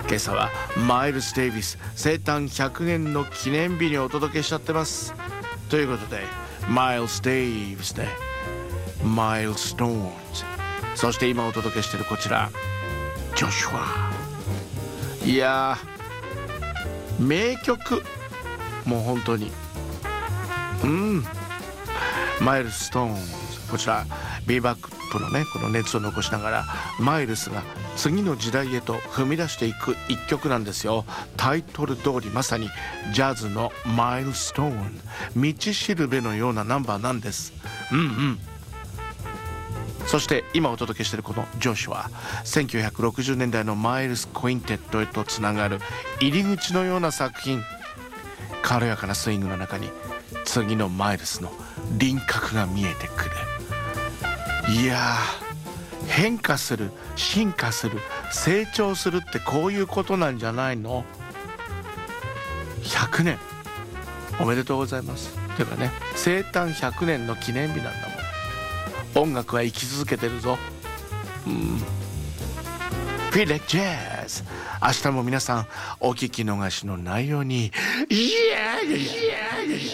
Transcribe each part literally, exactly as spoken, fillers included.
今朝はマイルス・デイビス生誕ひゃくねんの記念日にお届けしちゃってます。ということでマイルス・デイビスでマイルストーンズ、そして今お届けしているこちらジョシュア。いやー名曲、もう本当にうんマイルストーンズ、こちらビーバップのねこの熱を残しながらマイルスが次の時代へと踏み出していく一曲なんですよ。タイトル通りまさにジャズのマイルストーン、道しるべのようなナンバーなんです。うんうん。そして今お届けしているこのジョシュはせんきゅうひゃくろくじゅうねんだいのマイルス・クインテッドへとつながる入り口のような作品。軽やかなスイングの中に次のマイルスの輪郭が見えてくる。いやー変化する、進化する、成長するってこういうことなんじゃないの。ひゃくねんおめでとうございます。てかね生誕ひゃくねんの記念日なんだもん。音楽は生き続けてるぞ。うん。フィレッジャズ、明日も皆さんお聞き逃しのないように。いやいやいやいやいや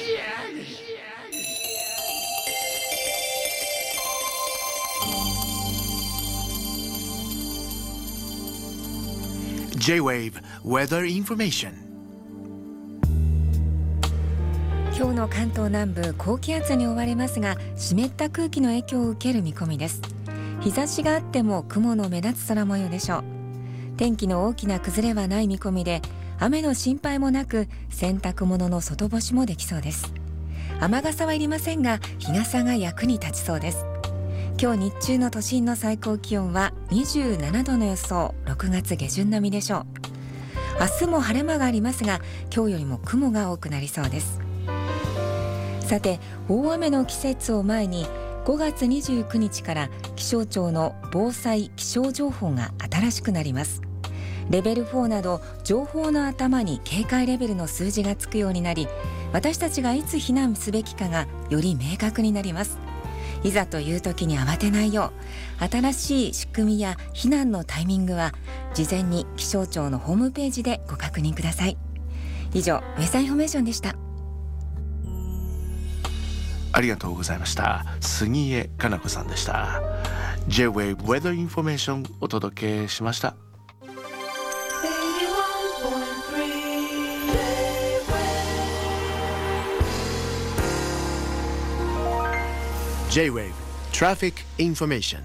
J-Wave Weather Information。 今日の関東南部高気圧に覆われますが湿った空気の影響を受ける見込みです。日差しがあっても雲の目立つ空模様でしょう。天気の大きな崩れはない見込みで雨の心配もなく洗濯物の外干しもできそうです。雨傘はいりませんが日傘が役に立ちそうです。今日日中の都心の最高気温はにじゅうななどの予想、ろくがつ下旬並みでしょう。明日も晴れ間がありますが今日よりも雲が多くなりそうです。さて大雨の季節を前にごがつにじゅうくにちから気象庁の防災気象情報が新しくなります。レベルフォーなど情報の頭に警戒レベルの数字がつくようになり、私たちがいつ避難すべきかがより明確になります。いざという時に慌てないよう新しい仕組みや避難のタイミングは事前に気象庁のホームページでご確認ください。以上ウェザーインフォメーションでした。 ありがとうございました。杉江かな子さんでした。 J-Wave Weather Information お届けしました。J-Wave Traffic Information。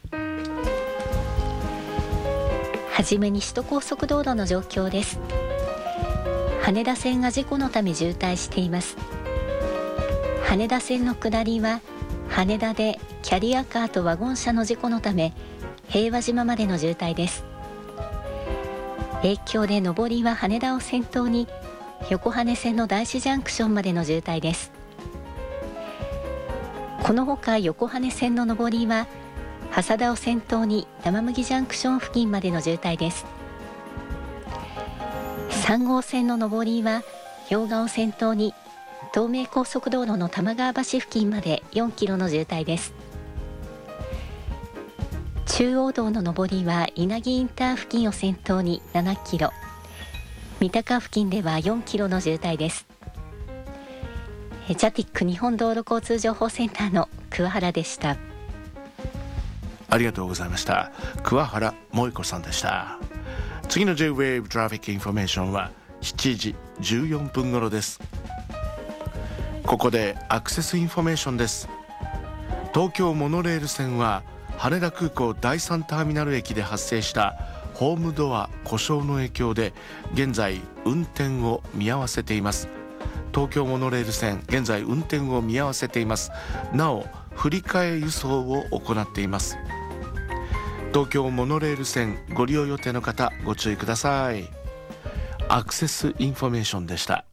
はじめに首都高速道路の状況です。羽田線が事故のため渋滞しています。羽田線の下りは羽田でキャリアカーとワゴン車の事故のため平和島までの渋滞です。影響で上りは羽田を先頭に横羽線の大師ジャンクションまでの渋滞です。このほか横羽線の上りは蓮田を先頭に生麦ジャンクション付近までの渋滞です。さん号線の上りは氷河を先頭に東名高速道路の玉川橋付近までよんキロの渋滞です。中央道の上りは稲城インター付近を先頭にななキロ、三鷹付近ではよんキロの渋滞です。ジャティック日本道路交通情報センターの桑原でした。 ありがとうございました。桑原萌子さんでした。次の J-Wave Traffic Information はしちじじゅうよんぷん頃です。ここでアクセスインフォメーションです。東京モノレール線は羽田空港だいさんターミナル駅で発生したホームドア故障の影響で現在運転を見合わせています。東京モノレール線現在運転を見合わせています。なお振り替え輸送を行っています。東京モノレール線ご利用予定の方ご注意ください。アクセスインフォメーションでした。